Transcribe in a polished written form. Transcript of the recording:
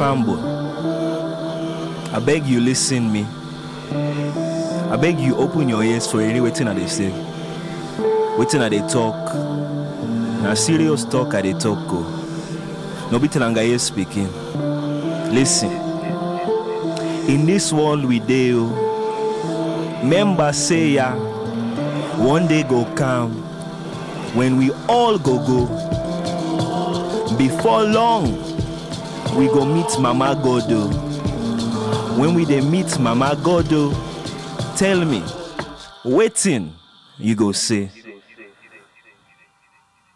Fambo, I beg you listen me. I beg you open your ears for any waiting that they say. Waiting that they talk. Now serious talk at they talk go. No be Telangaye speaking. Listen. In this world we deal. Members say ya, one day go come when we all go. Before long, we go meet Mama Godo. When we dey meet Mama Godo, tell me, waiting you go say.